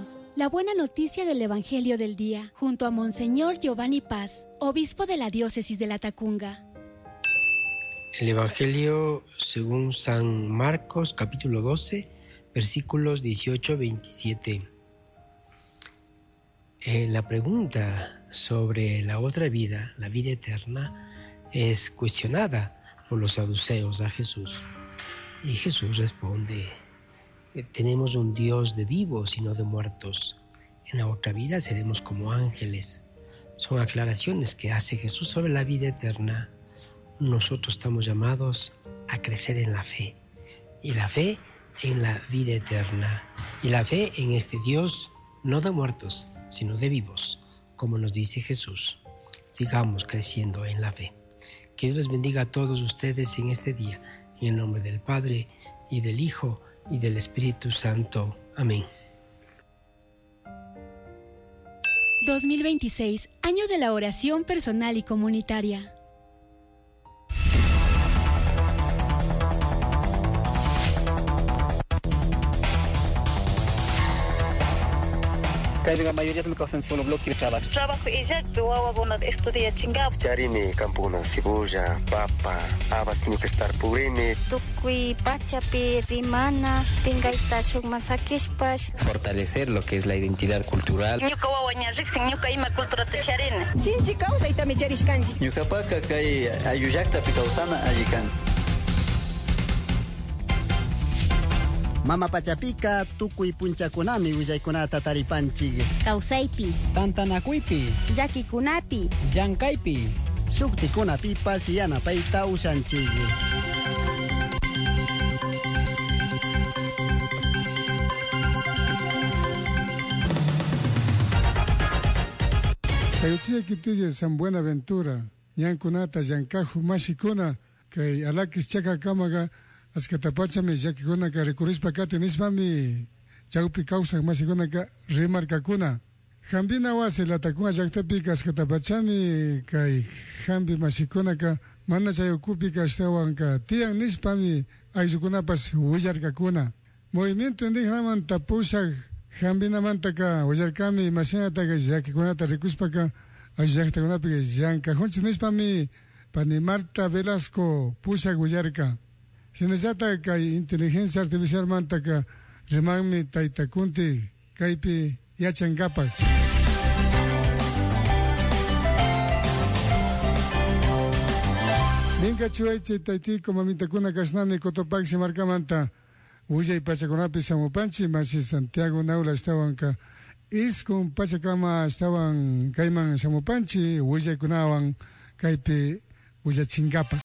presentamos la buena noticia del Evangelio del Día, junto a Monseñor Giovanni Paz, obispo de la diócesis de La Tacunga. El Evangelio según San Marcos, capítulo 12, versículos 18-27. La pregunta sobre la otra vida, la vida eterna, es cuestionada por los saduceos a Jesús. Y Jesús responde: tenemos un Dios de vivos y no de muertos. En la otra vida seremos como ángeles. Son aclaraciones que hace Jesús sobre la vida eterna. Nosotros estamos llamados a crecer en la fe. Y la fe en la vida eterna. Y la fe en este Dios no de muertos, sino de vivos, como nos dice Jesús. Sigamos creciendo en la fe. Que Dios les bendiga a todos ustedes en este día. En el nombre del Padre, y del Hijo, y del Espíritu Santo. Amén. 2026, año de la oración personal y comunitaria. Kaya nga mayoría ng mga solo bloque de trabajo. Trabajo exacto, wawa estudia chingado. Charini campuna cebolla, papa, habas tiene que estar purine. Tukui pachapi rimana, tingaita masakishpash. Fortalecer lo que es la identidad cultural. Ñuka wawaña rixin, ñuka ima cultura tacharina. Sinchi causa itami charishkanji. Ñuka paka kay ayuyakta pikausana ayikan. Mama Pachapika, Tukui Punchakunami, Willaykunata Taripanchig. Kausaipi. Tantanakuipi. Yakikunapi. Llankaipi. Sukticunapipas Yanapaita Ushanchig. Kayuchia Kitilla San Buenaventura, Yankunata Yankaju Mashikuna, Kay Alakis Chaka Kamaga. Askatapachame yakikuna ka recurrispa kati nismami chaupi causa masikuna ka remarcakuna. Jambina wase la takuna yaktapi ka askatapachami kai jambi masikuna ka mana chayokupi ka estaban ka tiang nispami ayukunapas huyarkakuna. Movimiento indígena tapusa jambina manta ka huyarkami masinata ka yakikunata recurrispa ka ayaktakunapi ka yanka honchi nispami Panimarta Velasco pusa huyarka. Sinasata kay inteligencia artificial manta ka remagmi taitakunti kaypi yachangapak. Ninka chuayche taiti como mitakuna kasnami kotopak se marca manta uya y pachakunapi samupanchi masi Santiago Naula estaban ka iskun pachakama estaban kayman samupanchi uya kunawan kaypi uya chingapak.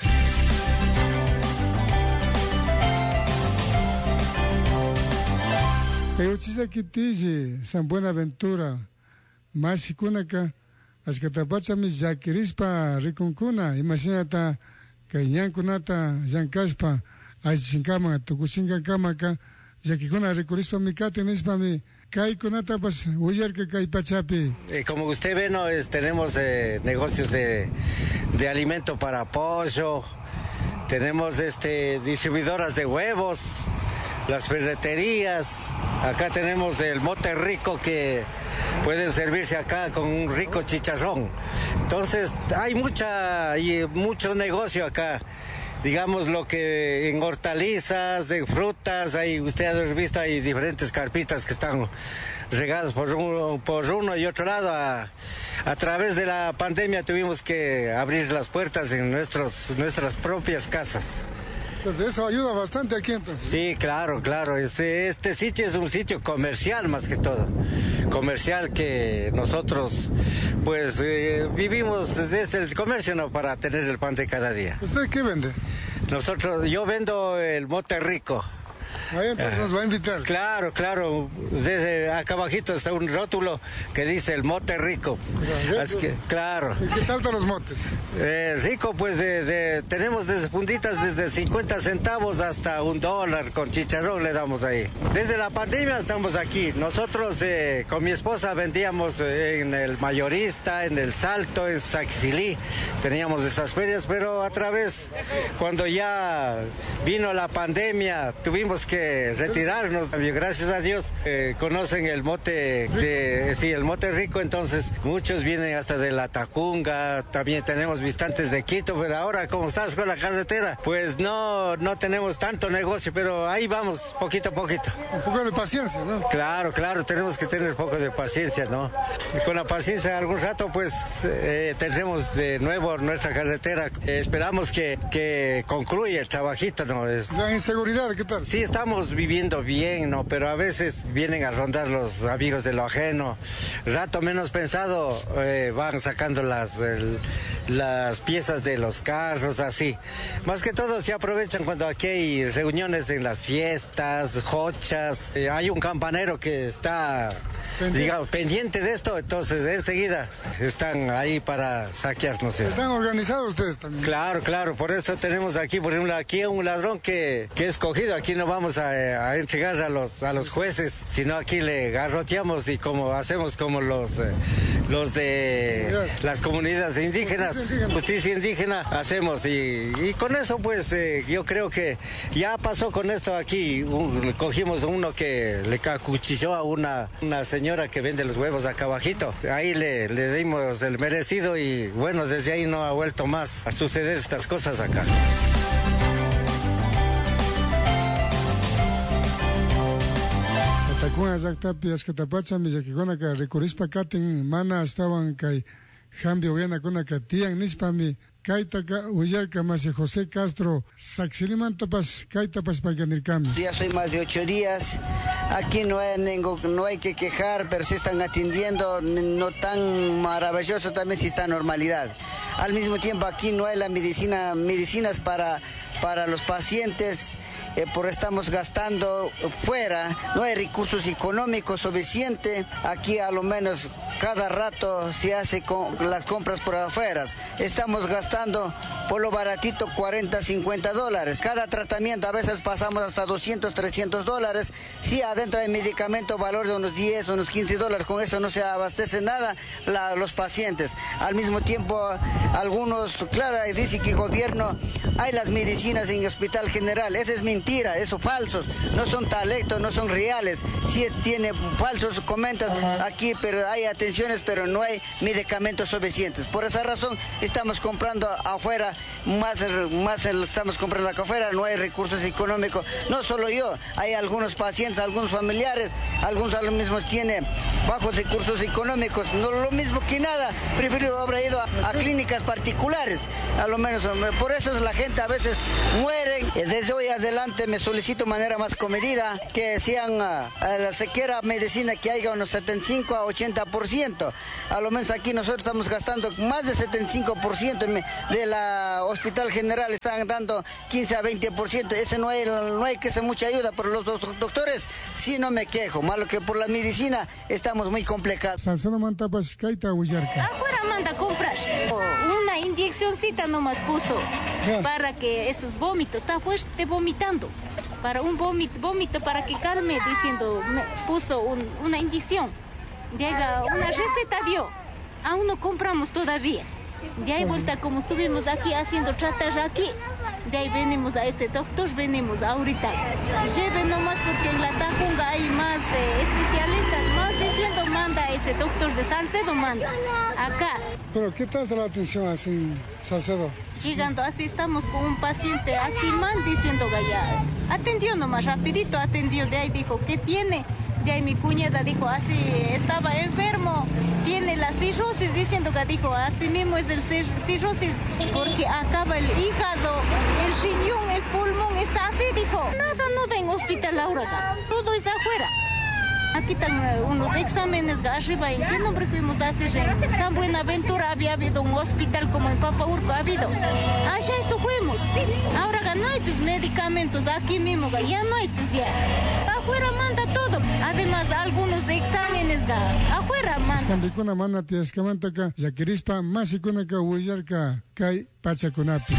Kayuchisa kitiji San Buenaventura Mashikunaka Askatapachami Yakirispa Rikunkuna Imasinata Kayankunata Yankaspa Aishinkama Tukushinka Kamaka Yakikuna Rikurispa Mikati Nispami Kaikunata Pas Uyarka Kaipachapi. Como usted ve, ¿no? Tenemos negocios de alimento para pollo, tenemos distribuidoras de huevos, las ferreterías. Acá tenemos el mote rico que pueden servirse acá con un rico chicharrón. Entonces hay mucho negocio acá. Digamos lo que en hortalizas, en frutas, usted ha visto, hay diferentes carpitas que están regadas por uno y otro lado. A través de la pandemia tuvimos que abrir las puertas en nuestras propias casas. Entonces eso ayuda bastante aquí entonces. Sí, claro. Este sitio es un sitio comercial más que todo. Comercial que nosotros pues vivimos desde el comercio, ¿no? Para tener el pan de cada día. ¿Usted qué vende? Yo vendo el mote rico. Ahí entonces nos va a invitar. Claro. Desde acá abajito está un rótulo que dice el mote rico. Así que, claro. ¿Y qué tal los motes? Rico, pues tenemos desde puntitas desde 50 centavos hasta $1 con chicharrón le damos ahí. Desde la pandemia estamos aquí. Nosotros con mi esposa vendíamos en el Mayorista, en el Salto, en Saxilí. Teníamos esas ferias, pero a través, cuando ya vino la pandemia, tuvimos tenemos que retirarnos. Gracias a Dios conocen el mote el mote rico, entonces muchos vienen hasta de la Tacunga, también tenemos visitantes de Quito, pero ahora como estás con la carretera, pues no tenemos tanto negocio, pero ahí vamos, poquito a poquito. Un poco de paciencia, ¿no? Claro, tenemos que tener un poco de paciencia, ¿no? Y con la paciencia algún rato pues tendremos de nuevo nuestra carretera. Esperamos que concluya el trabajito, ¿no? La inseguridad, ¿qué tal? Sí, estamos viviendo bien, ¿no? Pero a veces vienen a rondar los amigos de lo ajeno. Rato menos pensado van sacando las piezas de los carros, así. Más que todo se aprovechan cuando aquí hay reuniones en las fiestas, jochas. Hay un campanero que está pendiente de esto, entonces enseguida están ahí para saquearnos. ¿Están organizados ustedes también? Claro, por eso tenemos aquí, por ejemplo, aquí un ladrón que es cogido. Aquí no vamos a entregar a los jueces, sino aquí le garroteamos y como hacemos como los de las comunidades indígenas, justicia indígena, hacemos y con eso pues yo creo que ya pasó con esto aquí. Cogimos uno que le acuchilló a una señora que vende los huevos acá abajito. Ahí le dimos el merecido y bueno, desde ahí no ha vuelto más a suceder estas cosas acá. Tacuan Zactapi, Ascatapacha, Miyakiconaka, Recurispa Caten, Mana, estaban Kai, Jambio Viena Conaka, Tian Nispami, Kaitaka, Uyarca, Mase José Castro, Saxiliman Tapas, Kaitapas Paganircami. Ya soy más de 8 días. Aquí no hay que quejar, pero sí están atendiendo, no tan maravilloso también si está normalidad. Al mismo tiempo aquí no hay la medicinas para los pacientes, estamos gastando fuera, no hay recursos económicos suficientes. Aquí a lo menos cada rato se hace con las compras por afuera. Estamos gastando por lo baratito $40-50. Cada tratamiento a veces pasamos hasta $200-300. Sí, adentro hay medicamento valor de unos $10, unos $15. Con eso no se abastece nada los pacientes. Al mismo tiempo, algunos, claro, dicen que el gobierno hay las medicinas en el Hospital General. Eso es mentira, eso falsos. No son talentos, no son reales. Sí tiene falsos comentarios aquí, pero hay atenciones, pero no hay medicamentos suficientes. Por esa razón estamos comprando afuera, más estamos comprando acá afuera, no hay recursos económicos. No solo yo, hay algunos pacientes, algunos familiares, algunos a lo mismo tienen bajos recursos económicos. No lo mismo que nada, prefiero haber ido a clínicas particulares, a lo menos. Por eso la gente a veces muere. Desde hoy adelante me solicito de manera más comedida que sean la sequera medicina que haya unos 75 a 80%. A lo menos aquí nosotros estamos gastando más de 75%, de la Hospital General están dando 15 a 20%. Ese no hay que hacer mucha ayuda, pero los doctores sí no me quejo, malo que por la medicina estamos muy complicados. Afuera manda comprar una inyeccióncita nomás puso para que estos vómitos, está fuerte vomitando, para un vómito para que calme, diciendo, puso una inyección, llega una receta dio, aún no compramos todavía. De ahí vuelta, como estuvimos aquí haciendo tratar aquí, de ahí venimos a ese doctor, venimos ahorita. Lleven nomás porque en la Tacunga hay más especialistas, más diciendo manda ese doctor de Salcedo, manda acá. Pero ¿qué tal la atención así en Salcedo? Llegando así estamos con un paciente así mal diciendo ya. Atendió nomás rapidito, atendió, de ahí dijo, ¿qué tiene? De ahí mi cuñada dijo, así estaba enfermo, tiene la cirrosis, diciendo que dijo, así mismo es el cirrosis, porque acaba el hígado, el riñón, el pulmón, está así, dijo. Nada, no da en hospital ahora, todo es afuera. Aquí están unos exámenes arriba, ¿en qué nombre fuimos a hacer? En San Buenaventura había habido un hospital como en Papaurco, ha habido. Allá eso fuimos. Ahora no hay pues medicamentos, aquí mismo ya no hay pues ya. Afuera manda todo. Además algunos exámenes afuera manda. Escambicuna mana tiascamantaka, yaquirispa, masikunaka, huyarka, kai, pachakunapi.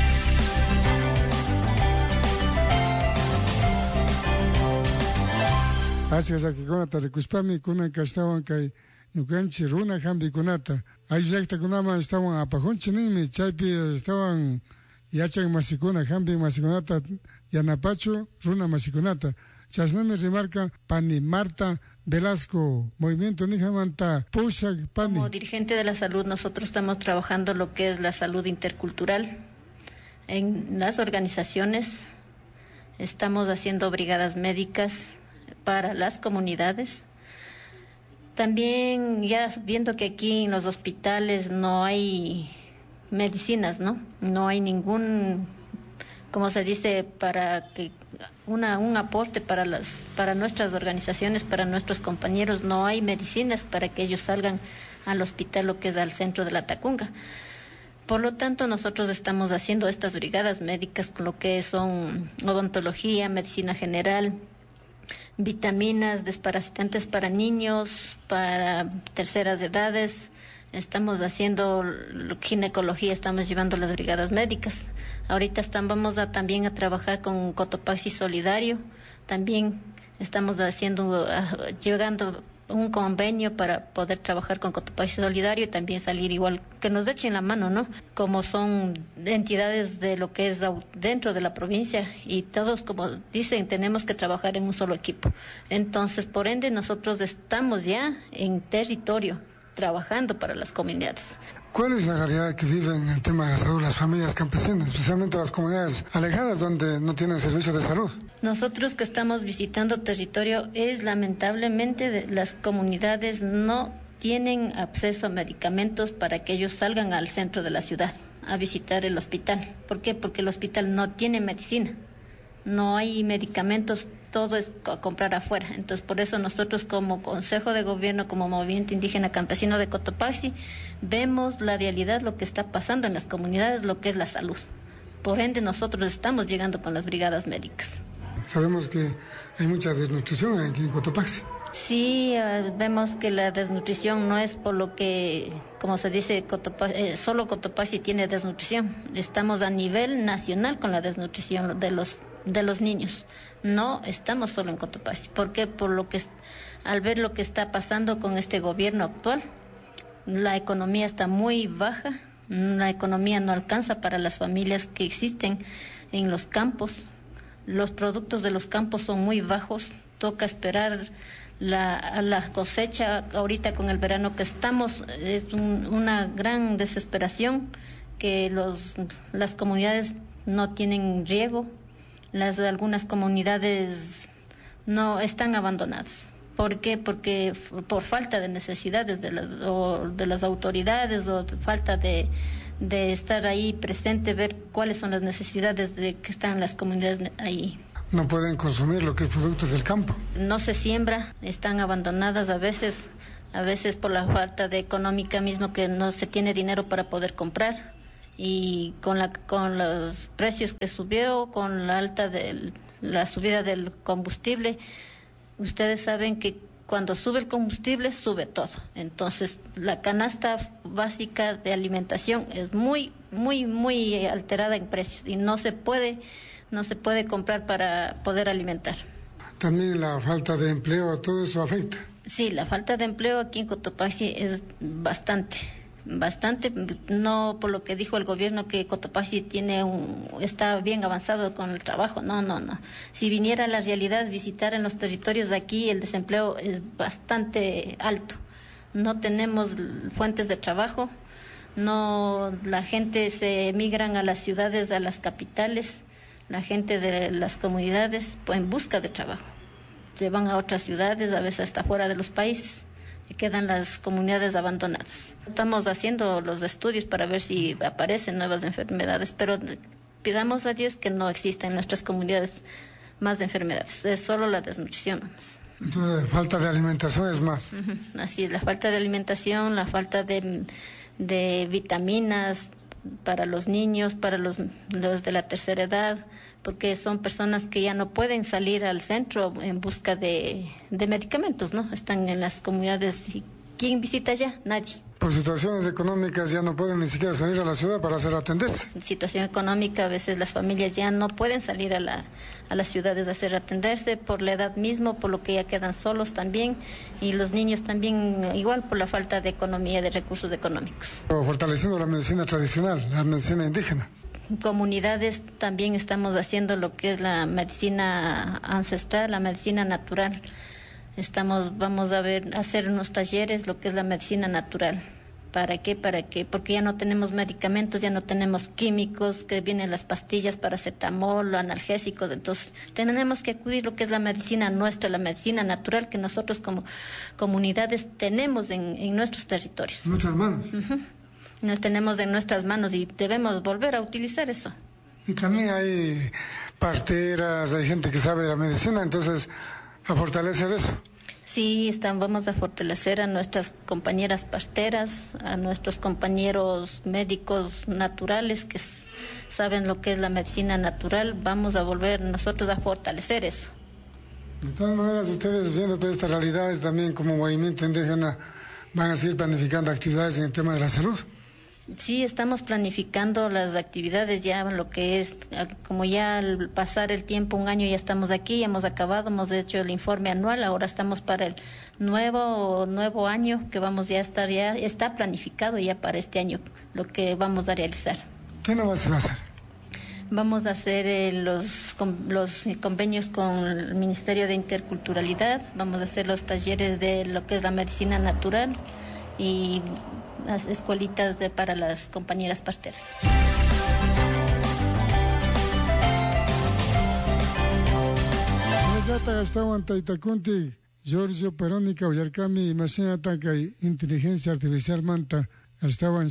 Así es aquí con la recuspami con una castaban que nucanchi runa jambi kunata. Ahí ya que kunama estaban apajunchi ni chaipi estaban yachan masikuna jambi masikunata yanapacho runa masikunata. chasname remarca Pani Marta Velasco, Movimiento Nijamanta, Pushak Pani. Como dirigente de la salud, nosotros estamos trabajando lo que es la salud intercultural. En las organizaciones estamos haciendo brigadas médicas para las comunidades. También ya viendo que aquí en los hospitales no hay medicinas, ¿no? No hay ningún, como se dice, para que un aporte para nuestras organizaciones, para nuestros compañeros, no hay medicinas para que ellos salgan al hospital, lo que es al centro de la Tacunga. Por lo tanto, nosotros estamos haciendo estas brigadas médicas con lo que son odontología, medicina general, vitaminas, desparasitantes para niños, para terceras edades. Estamos haciendo ginecología, estamos llevando las brigadas médicas. Ahorita vamos también a trabajar con Cotopaxi Solidario. También estamos llegando un convenio para poder trabajar con Cotopaxi Solidario y también salir igual, que nos echen la mano, ¿no? Como son entidades de lo que es dentro de la provincia y todos, como dicen, tenemos que trabajar en un solo equipo. Entonces, por ende, nosotros estamos ya en territorio trabajando para las comunidades. ¿Cuál es la realidad que viven en el tema de la salud las familias campesinas, especialmente las comunidades alejadas donde no tienen servicios de salud? Nosotros que estamos visitando territorio, lamentablemente las comunidades no tienen acceso a medicamentos para que ellos salgan al centro de la ciudad a visitar el hospital. ¿Por qué? Porque el hospital no tiene medicina, no hay medicamentos, todo es a comprar afuera. Entonces, por eso nosotros como Consejo de Gobierno, como Movimiento Indígena Campesino de Cotopaxi, vemos la realidad, lo que está pasando en las comunidades, lo que es la salud. Por ende, nosotros estamos llegando con las brigadas médicas. Sabemos que hay mucha desnutrición aquí en Cotopaxi. Sí, vemos que la desnutrición no es por lo que, como se dice, solo Cotopaxi tiene desnutrición. Estamos a nivel nacional con la desnutrición de los niños. No estamos solo en Cotopaxi. ¿Por qué? Al ver lo que está pasando con este gobierno actual, la economía está muy baja, la economía no alcanza para las familias que existen en los campos, los productos de los campos son muy bajos, toca esperar la cosecha. Ahorita con el verano que estamos, es una gran desesperación que las comunidades no tienen riego. Algunas comunidades no están abandonadas. ¿Por qué? Porque por falta de necesidades de las autoridades o falta de estar ahí presente, ver cuáles son las necesidades de que están las comunidades ahí. No pueden consumir lo que es productos del campo. No se siembra, están abandonadas a veces por la falta de económica mismo, que no se tiene dinero para poder comprar. Y con los precios que subió, con la subida del combustible, ustedes saben que cuando sube el combustible sube todo. Entonces la canasta básica de alimentación es muy, muy, muy alterada en precios y no se puede comprar para poder alimentar. También la falta de empleo, todo eso afecta. Sí, la falta de empleo aquí en Cotopaxi es bastante, no por lo que dijo el gobierno que Cotopaxi está bien avanzado con el trabajo, no. Si viniera la realidad, visitar en los territorios de aquí, el desempleo es bastante alto. No tenemos fuentes de trabajo, la gente se emigran a las ciudades, a las capitales, la gente de las comunidades en busca de trabajo. Se van a otras ciudades, a veces hasta fuera de los países. Quedan las comunidades abandonadas. Estamos haciendo los estudios para ver si aparecen nuevas enfermedades, pero pidamos a Dios que no exista en nuestras comunidades más enfermedades, es solo la desnutrición nomás. Entonces, falta de alimentación es más. Así es, la falta de alimentación, la falta de vitaminas para los niños, para los de la tercera edad, porque son personas que ya no pueden salir al centro en busca de medicamentos, ¿no? Están en las comunidades y ¿quién visita allá? Nadie. Por situaciones económicas ya no pueden ni siquiera salir a la ciudad para hacer atenderse. Situación económica, a veces las familias ya no pueden salir a las ciudades a hacer atenderse por la edad mismo, por lo que ya quedan solos también, y los niños también igual por la falta de economía, de recursos económicos. Fortaleciendo la medicina tradicional, la medicina indígena. comunidades también estamos haciendo lo que es la medicina ancestral, la medicina natural. Vamos a hacer unos talleres, lo que es la medicina natural. ¿Para qué? Porque ya no tenemos medicamentos, ya no tenemos químicos, que vienen las pastillas, paracetamol, analgésicos, entonces tenemos que acudir a lo que es la medicina nuestra, la medicina natural que nosotros como comunidades tenemos en nuestros territorios. Nuestras manos. Nos tenemos en nuestras manos y debemos volver a utilizar eso. Y también hay parteras, hay gente que sabe de la medicina, entonces a fortalecer eso. Sí, vamos a fortalecer a nuestras compañeras parteras, a nuestros compañeros médicos naturales que saben lo que es la medicina natural. Vamos a volver nosotros a fortalecer eso. De todas maneras, ustedes viendo todas estas realidades también como movimiento indígena, ¿van a seguir planificando actividades en el tema de la salud? Sí, estamos planificando las actividades ya, lo que es, como ya al pasar el tiempo, un año ya estamos aquí, hemos acabado, hemos hecho el informe anual, ahora estamos para el nuevo año que vamos ya a estar, ya está planificado ya para este año lo que vamos a realizar. ¿Qué no vas a hacer? Vamos a hacer los convenios con el Ministerio de Interculturalidad, vamos a hacer los talleres de lo que es la medicina natural y las escuelitas para las compañeras parteras. Giorgio Perónica Uyarcami Imacina Tancay Inteligencia Artificial Manta estaban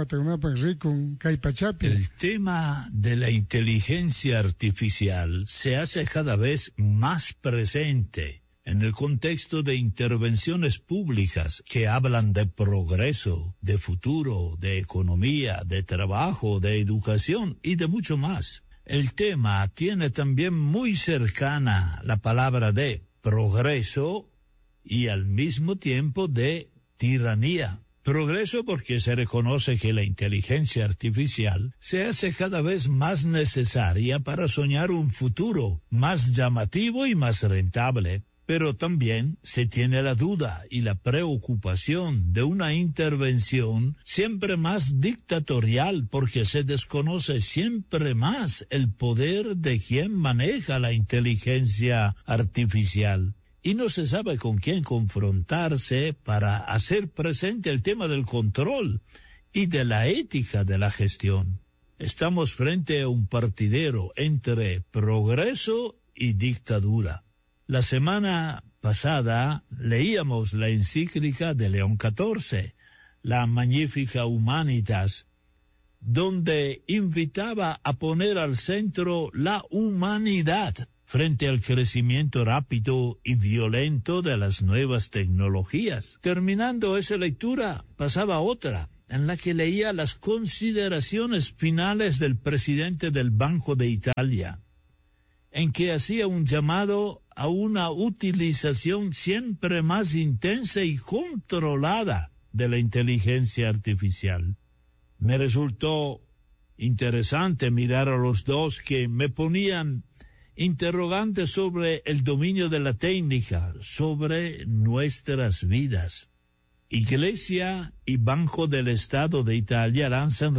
El tema de la inteligencia artificial se hace cada vez más presente en el contexto de intervenciones públicas que hablan de progreso, de futuro, de economía, de trabajo, de educación y de mucho más. El tema tiene también muy cercana la palabra de progreso y al mismo tiempo de tiranía. Progreso porque se reconoce que la inteligencia artificial se hace cada vez más necesaria para soñar un futuro más llamativo y más rentable. Pero también se tiene la duda y la preocupación de una intervención siempre más dictatorial porque se desconoce siempre más el poder de quien maneja la inteligencia artificial. Y no se sabe con quién confrontarse para hacer presente el tema del control y de la ética de la gestión. Estamos frente a un partidero entre progreso y dictadura. La semana pasada leíamos la encíclica de León XIV, la Magnificat Humanitas, donde invitaba a poner al centro la humanidad frente al crecimiento rápido y violento de las nuevas tecnologías. Terminando esa lectura, pasaba otra, en la que leía las consideraciones finales del presidente del Banco de Italia, en que hacía un llamado a una utilización siempre más intensa y controlada de la inteligencia artificial. Me resultó interesante mirar a los dos que me ponían interrogantes sobre el dominio de la técnica, sobre nuestras vidas. Iglesia y Banco del Estado de Italia lanzan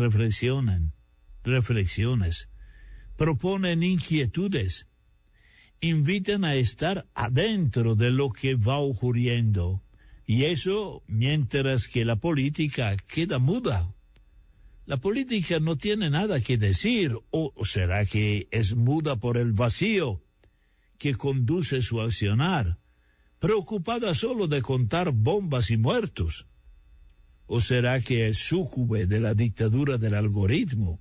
reflexiones, proponen inquietudes, invitan a estar adentro de lo que va ocurriendo, y eso mientras que la política queda muda. La política no tiene nada que decir, o será que es muda por el vacío que conduce su accionar, preocupada solo de contar bombas y muertos, o será que es súcube de la dictadura del algoritmo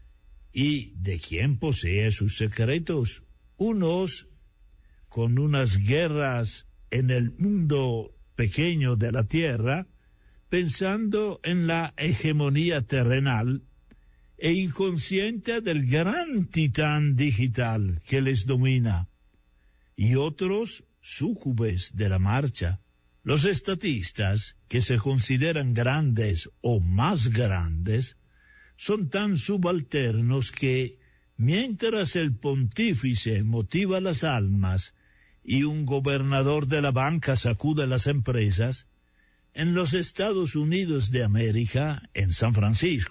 y de quien posee sus secretos, unos con unas guerras en el mundo pequeño de la Tierra, pensando en la hegemonía terrenal e inconsciente del gran titán digital que les domina, y otros súcubes de la marcha. Los estatistas, que se consideran grandes o más grandes, son tan subalternos que, mientras el pontífice motiva las almas y un gobernador de la banca sacude las empresas, en los Estados Unidos de América, en San Francisco,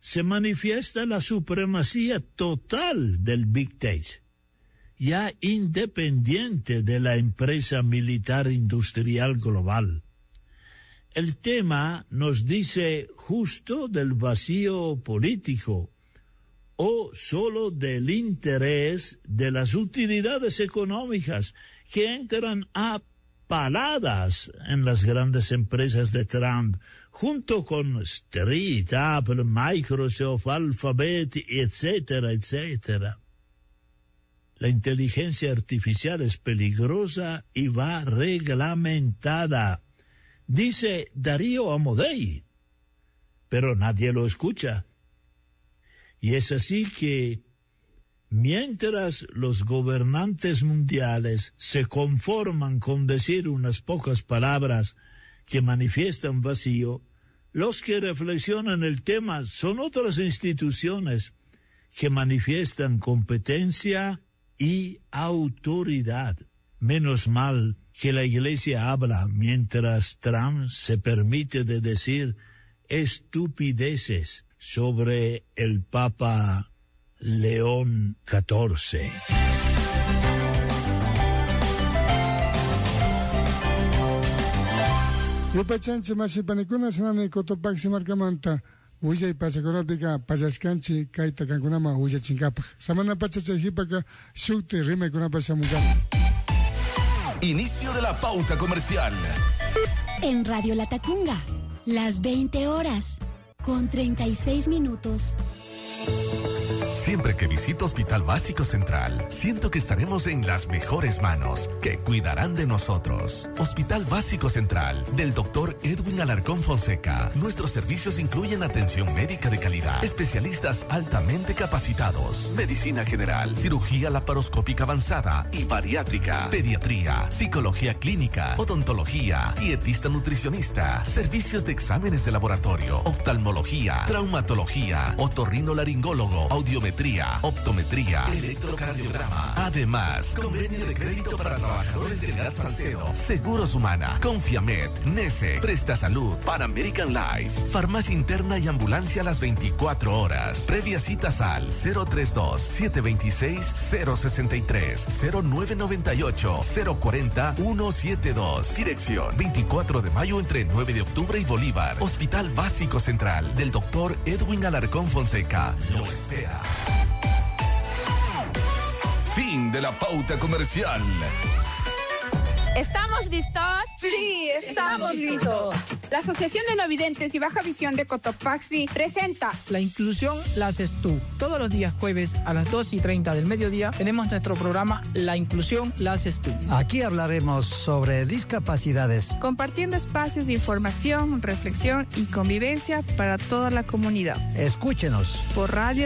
se manifiesta la supremacía total del Big Tech, ya independiente de la empresa militar industrial global. El tema nos dice justo del vacío político o solo del interés de las utilidades económicas que entran a paladas en las grandes empresas de Trump, junto con Street, Apple, Microsoft, Alphabet, etcétera, etcétera. La inteligencia artificial es peligrosa y va reglamentada, dice Darío Amodei, pero nadie lo escucha. Y es así que, mientras los gobernantes mundiales se conforman con decir unas pocas palabras que manifiestan vacío, los que reflexionan el tema son otras instituciones que manifiestan competencia y autoridad. Menos mal que la Iglesia habla mientras Trump se permite de decir estupideces sobre el Papa León XIV. Yupachanchi masipanikuna sanani Cotopaxi markamanta Uya y pasakorapika payaskanchi kaita kankunama uya chinkapa. Samana pachachajipaka shukti rime kunapa shamukama. Inicio de la pauta comercial. En Radio Latacunga, las 20 horas, con 36 minutos. Siempre que visito Hospital Básico Central, siento que estaremos en las mejores manos, que cuidarán de nosotros. Hospital Básico Central, del Dr. Edwin Alarcón Fonseca. Nuestros servicios incluyen atención médica de calidad, especialistas altamente capacitados, medicina general, cirugía laparoscópica avanzada y bariátrica, pediatría, psicología clínica, odontología, dietista nutricionista, servicios de exámenes de laboratorio, oftalmología, traumatología, otorrinolaringólogo, audiometría, optometría, electrocardiograma. Además, convenio de crédito para trabajadores de Edad Salcedo, Seguros Humana, Confiamed, Nese, Presta Salud, Pan American Life, farmacia interna y ambulancia a las 24 horas. Previa citas al 032-726-063-0998-040-172. Dirección 24 de mayo entre 9 de octubre y Bolívar. Hospital Básico Central del Dr. Edwin Alarcón Fonseca. Lo espera. Fin de la pauta comercial. ¿Estamos listos? Sí, estamos listos. La Asociación de No Videntes y Baja Visión de Cotopaxi presenta La inclusión la haces tú. Todos los días jueves a las 2:30 del mediodía tenemos nuestro programa La inclusión la haces tú. Aquí hablaremos sobre discapacidades, compartiendo espacios de información, reflexión y convivencia para toda la comunidad. Escúchenos por Radio